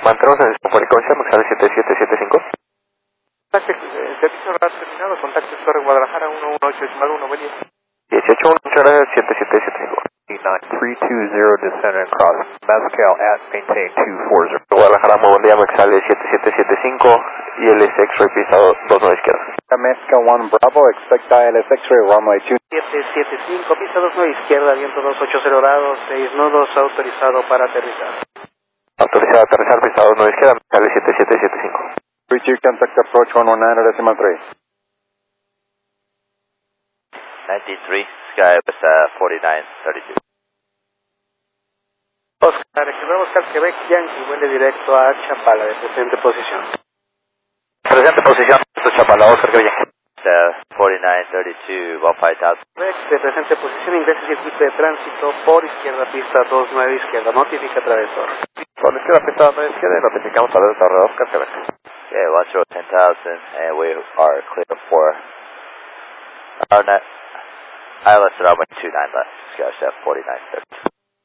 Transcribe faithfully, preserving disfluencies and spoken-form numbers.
Mantenemos en el frecuencia, Maxal siete siete siete cinco. Servicio radar terminado, contacto Torre Guadalajara uno uno ocho decimal uno, buen día. dieciocho uno, muchas gracias, siete siete siete cinco. nine three two zero descending across Mezcal at maintain two four zero. Guadalajara, muy buen día, Maxal siete siete siete cinco y el X-ray pista dos nueve izquierda. Mezcal one Bravo, expect I L S X-ray runway two siete siete cinco, pista dos nueve izquierda, viento dos ocho cero grados, seis nudos, autorizado para aterrizar. Autorizado a aterrizar, pista dos nueve izquierda, Maxal siete siete siete cinco. three two, contact approach one one nine decimal three. ninety-three, Sky was uh, forty-nine thirty-two. Oscar, Equilibrio Oscar, Quebec, Yankee, vuele directo a Chapala, de presente posición. Presente posición, esto es Chapala, Oscar, que bien. Uh, forty-nine thirty-two, about five thousand. Quebec, de presente posición, ingresa circuito de tránsito por izquierda, pista dos nueve izquierda, notifica atravesor. Por la izquierda, pista dos nueve izquierda y notificamos a la torre Oscar, Quebec. Yeah, watch road ten thousand, and we are clear for our net. I L S runway two nine left, Sky forty-nine thirty-two.